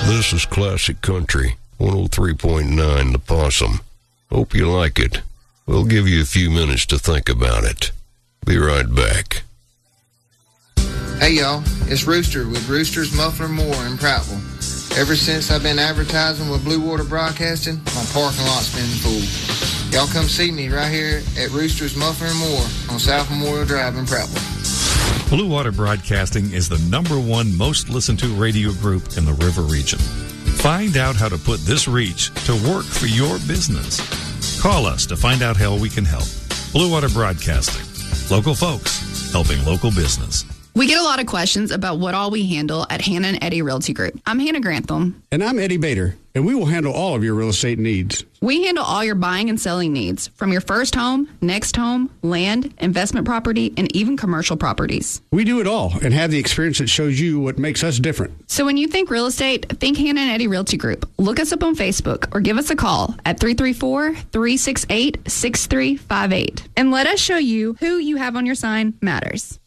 This is Classic Country, 103.9 The Possum. Hope you like it. We'll give you a few minutes to think about it. Be right back. Hey y'all, it's Rooster with Rooster's Muffler Moore in Prattville. Ever since I've been advertising with Blue Water Broadcasting, my parking lot's been full. Y'all come see me right here at Rooster's Muffler Moore on South Memorial Drive in Prattville. Blue Water Broadcasting is the #1 most listened to radio group in the River region. Find out how to put this reach to work for your business. Call us to find out how we can help. Blue Water Broadcasting. Local folks helping local business. We get a lot of questions about what all we handle at Hannah and Eddie Realty Group. I'm Hannah Grantham. And I'm Eddie Bader, and we will handle all of your real estate needs. We handle all your buying and selling needs, from your first home, next home, land, investment property, and even commercial properties. We do it all and have the experience that shows you what makes us different. So when you think real estate, think Hannah and Eddie Realty Group. Look us up on Facebook or give us a call at 334-368-6358. And let us show you who you have on your sign matters.